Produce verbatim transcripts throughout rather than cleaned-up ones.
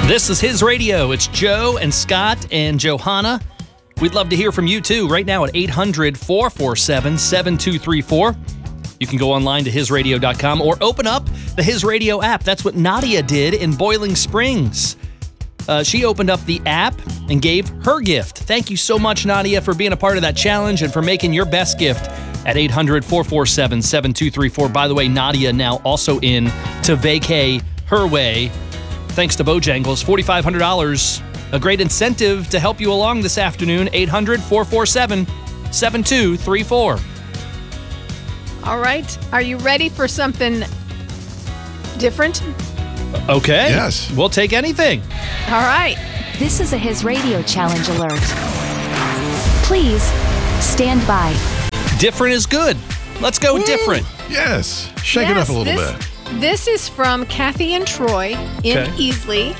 This is His Radio. It's Joe and Scott and Johanna. We'd love to hear from you, too, right now at eight hundred, four four seven, seven two three four. You can go online to his radio dot com or open up the His Radio app. That's what Nadia did in Boiling Springs. Uh, she opened up the app and gave her gift. Thank you so much, Nadia, for being a part of that challenge and for making your best gift at eight hundred, four four seven, seven two three four. By the way, Nadia now also in to vacay her way. Thanks to Bojangles, four thousand five hundred dollars. A great incentive to help you along this afternoon. eight hundred, four four seven, seven two three four. All right. Are you ready for something different? Okay. Yes. We'll take anything. All right. This is a His Radio Challenge alert. Please stand by. Different is good. Let's go Woo! different. Yes. Shake Yes, it up a little this, bit. This is from Kathy and Troy in Okay. Easley.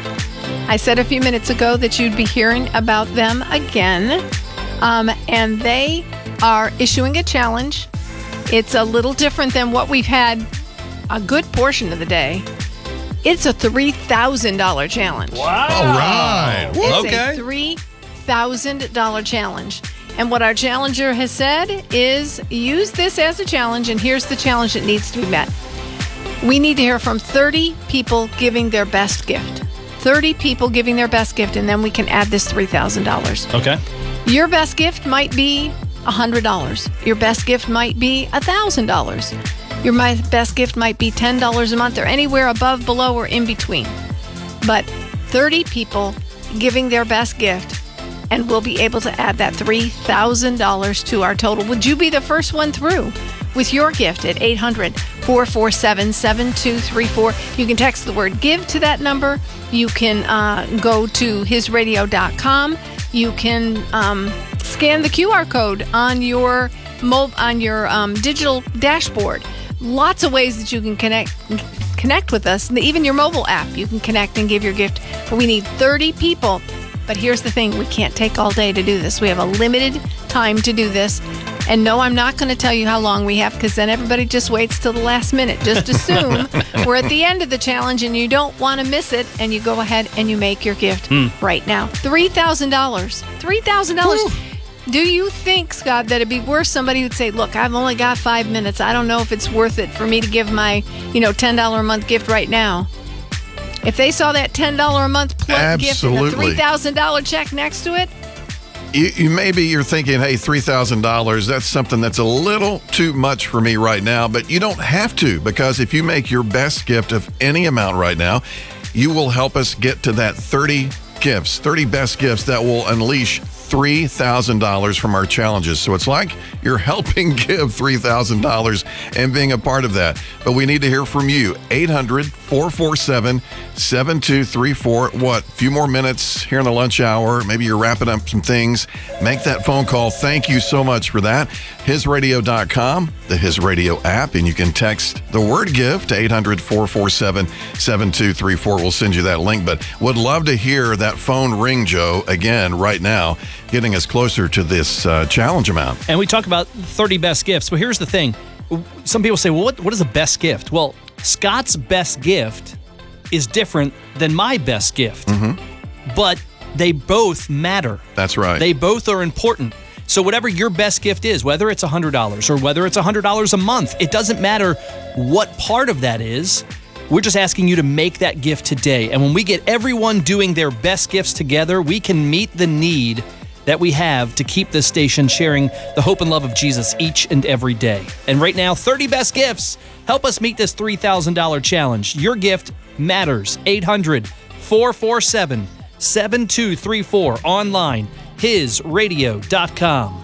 I said a few minutes ago that you'd be hearing about them again. Um, and they are issuing a challenge. It's a little different than what we've had a good portion of the day. It's a three thousand dollars challenge. Wow. All right. Woo. It's Okay. a three thousand dollars challenge. And what our challenger has said is use this as a challenge, and here's the challenge that needs to be met. We need to hear from thirty people giving their best gift. thirty people giving their best gift, and then we can add this three thousand dollars. Okay. Your best gift might be one hundred dollars. Your best gift might be one thousand dollars. Your my best gift might be ten dollars a month, or anywhere above, below, or in between. But thirty people giving their best gift, and we'll be able to add that three thousand dollars to our total. Would you be the first one through with your gift at eight hundred, four four seven, seven two three four? You can text the word GIVE to that number. You can uh, go to his radio dot com. You can um, scan the Q R code on your mo- on your um, digital dashboard. Lots of ways that you can connect connect with us. Even your mobile app, you can connect and give your gift. But we need thirty people. But here's the thing, we can't take all day to do this. We have a limited time to do this. And no, I'm not going to tell you how long we have, because then everybody just waits till the last minute. Just assume we're at the end of the challenge and you don't want to miss it, and you go ahead and you make your gift right now. three thousand dollars. three thousand dollars. Do you think, Scott, that it'd be worth somebody who'd say, look, I've only got five minutes. I don't know if it's worth it for me to give my, you know, ten dollars a month gift right now. If they saw that ten dollars a month plus gift and a Absolutely. three thousand dollars check next to it, You, you maybe you're thinking, hey, three thousand dollars, that's something that's a little too much for me right now, but you don't have to, because if you make your best gift of any amount right now, you will help us get to that thirty gifts, thirty best gifts that will unleash three thousand dollars from our challenges. So it's like you're helping give three thousand dollars and being a part of that. But we need to hear from you. eight hundred, four four seven, seven two three four. What? A few more minutes here in the lunch hour. Maybe you're wrapping up some things. Make that phone call. Thank you so much for that. his radio dot com, the His Radio app, and you can text the word GIVE to eight hundred, four four seven, seven two three four. We'll send you that link. But would love to hear that phone ring, Joe, again right now, getting us closer to this uh, challenge amount. And we talk about thirty best gifts. But here's the thing. Some people say, well, what, what is a best gift? Well, Scott's best gift is different than my best gift. Mm-hmm. But they both matter. That's right. They both are important. So whatever your best gift is, whether it's one hundred dollars or whether it's one hundred dollars a month, it doesn't matter what part of that is. We're just asking you to make that gift today. And when we get everyone doing their best gifts together, we can meet the need that we have to keep this station sharing the hope and love of Jesus each and every day. And right now, thirty best gifts help us meet this three thousand dollars challenge. Your gift matters. eight hundred, four four seven, seven two three four. Online, his radio dot com.